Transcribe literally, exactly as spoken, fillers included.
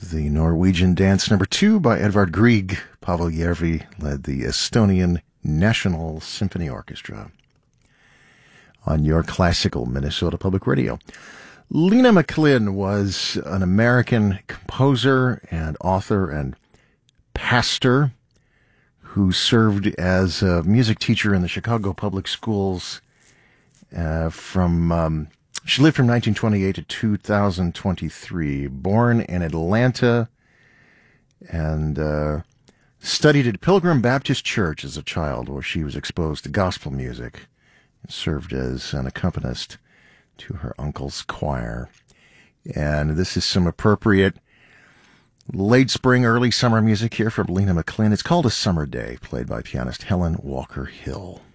The Norwegian Dance Number Two by Edvard Grieg. Paavo Järvi led the Estonian National Symphony Orchestra on your classical Minnesota Public Radio. Lena McLin was an American composer and author and pastor who served as a music teacher in the Chicago Public Schools uh, from... Um, She lived from nineteen twenty-eight to two thousand twenty-three, born in Atlanta, and uh, studied at Pilgrim Baptist Church as a child, where she was exposed to gospel music and served as an accompanist to her uncle's choir. And this is some appropriate late spring, early summer music here from Lena McLin. It's called A Summer Day, played by pianist Helen Walker Hill.